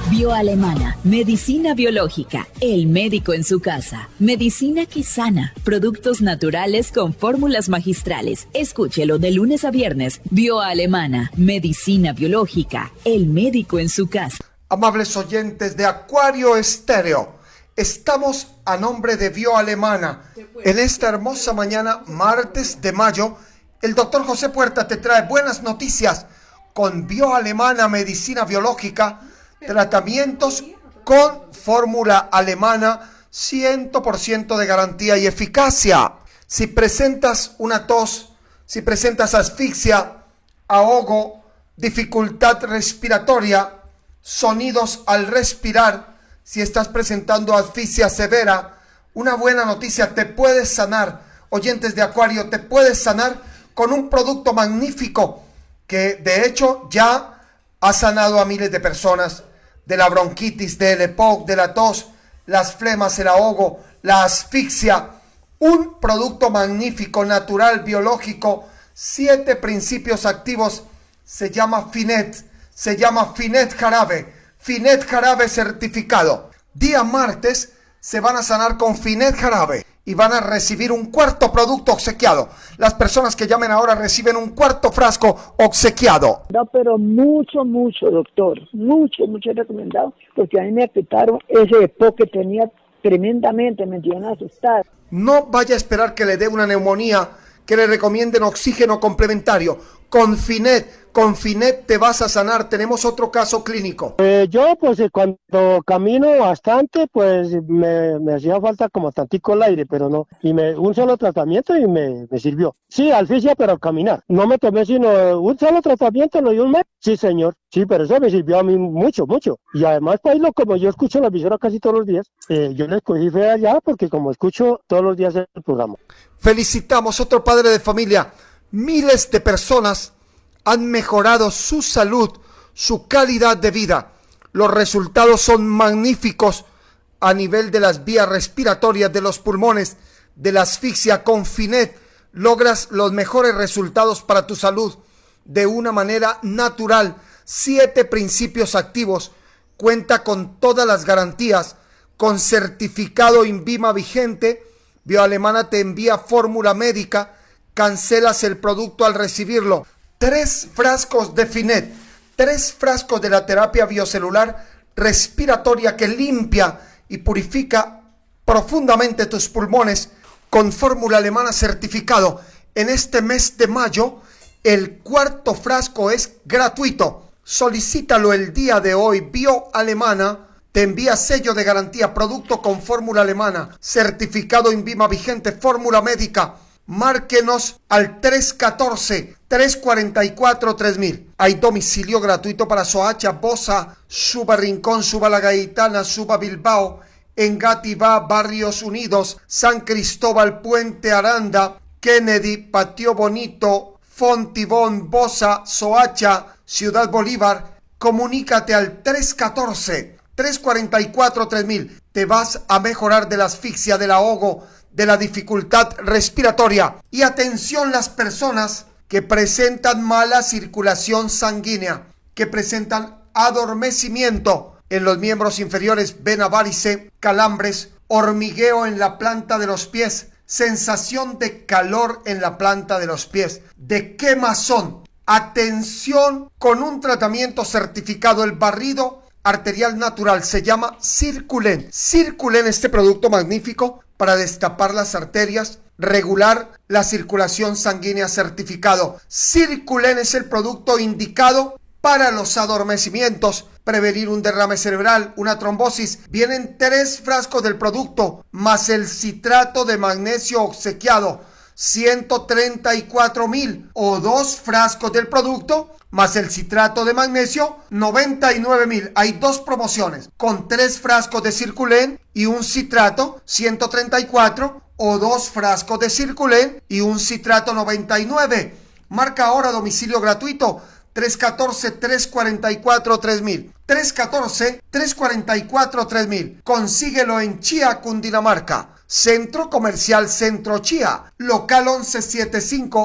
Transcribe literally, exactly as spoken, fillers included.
Bioalemana, medicina biológica, el médico en su casa, medicina que sana, productos naturales con fórmulas magistrales. Escúchelo de lunes a viernes. Bioalemana, medicina biológica, el médico en su casa. Amables oyentes de Acuario Estéreo, estamos a nombre de Bioalemana. En esta hermosa mañana, martes de mayo, el doctor José Puerta te trae buenas noticias con Bioalemana, medicina biológica, tratamientos con fórmula alemana, cien por ciento de garantía y eficacia. Si presentas una tos, si presentas asfixia, ahogo, dificultad respiratoria, sonidos al respirar, si estás presentando asfixia severa, una buena noticia, te puedes sanar. Oyentes de Acuario, te puedes sanar con un producto magnífico que de hecho ya ha sanado a miles de personas de la bronquitis, del E P O C, de la tos, las flemas, el ahogo, la asfixia. Un producto magnífico, natural, biológico, siete principios activos, se llama Finet, se llama Finet Jarabe, Finet Jarabe certificado. Día martes se van a sanar con Finet Jarabe y van a recibir un cuarto producto obsequiado. Las personas que llamen ahora reciben un cuarto frasco obsequiado. No, pero mucho, mucho, doctor. Mucho, mucho recomendado. Porque a mí me afectaron ese E P O C que tenía tremendamente, me tienen asustada. No vaya a esperar que le dé una neumonía, que le recomienden oxígeno complementario. Con Finet, con Finet te vas a sanar. Tenemos otro caso clínico. Eh, yo, pues, eh, cuando camino bastante, pues, me, me hacía falta como tantico el aire, pero no. Y me, un solo tratamiento y me, me sirvió. Sí, asfixia, pero caminar. No me tomé sino un solo tratamiento, lo di un mes. Sí, señor. Sí, pero eso me sirvió a mí mucho, mucho. Y además, pues, lo, como yo escucho la emisora casi todos los días, eh, yo le escogí fe allá porque como escucho todos los días el programa. Felicitamos, otro padre de familia. Miles de personas han mejorado su salud, su calidad de vida. Los resultados son magníficos a nivel de las vías respiratorias, de los pulmones, de la asfixia. Con Finet logras los mejores resultados para tu salud de una manera natural. Siete principios activos, cuenta con todas las garantías, con certificado INVIMA vigente. Bioalemana te envía fórmula médica, cancelas el producto al recibirlo. Tres frascos de Finet, tres frascos de la terapia biocelular respiratoria que limpia y purifica profundamente tus pulmones con fórmula alemana certificado. En este mes de mayo, el cuarto frasco es gratuito. Solicítalo el día de hoy. Bioalemana te envía sello de garantía, producto con fórmula alemana, certificado INVIMA vigente, fórmula médica. Márquenos al tres uno cuatro, tres cuatro cuatro, tres mil. Hay domicilio gratuito para Soacha, Bosa, Suba Rincón, Suba La Gaitana, Suba Bilbao, Engativá, Barrios Unidos, San Cristóbal, Puente Aranda, Kennedy, Patio Bonito, Fontibón, Bosa, Soacha, Ciudad Bolívar. Comunícate al tres uno cuatro, tres cuatro cuatro, tres mil. Te vas a mejorar de la asfixia, del ahogo, de la dificultad respiratoria. Y atención, las personas que presentan mala circulación sanguínea, que presentan adormecimiento en los miembros inferiores, vena varice, calambres, hormigueo en la planta de los pies, sensación de calor en la planta de los pies, de quemazón. Atención, con un tratamiento certificado, el barrido arterial natural, se llama Circulen. Circulen, este producto magnífico para destapar las arterias, regular la circulación sanguínea, certificado. Circulen es el producto indicado para los adormecimientos, prevenir un derrame cerebral, una trombosis. Vienen tres frascos del producto, más el citrato de magnesio obsequiado, ciento treinta y cuatro mil, o dos frascos del producto, más el citrato de magnesio, noventa y nueve mil. Hay dos promociones, con tres frascos de Circulen y un citrato, ciento treinta y cuatro, o dos frascos de Circulen y un citrato, noventa y nueve. Marca ahora domicilio gratuito, tres uno cuatro, tres cuatro cuatro, tres mil. tres uno cuatro, tres cuatro cuatro, tres mil. Consíguelo en Chía, Cundinamarca. Centro Comercial Centro Chía, local once setenta y cinco.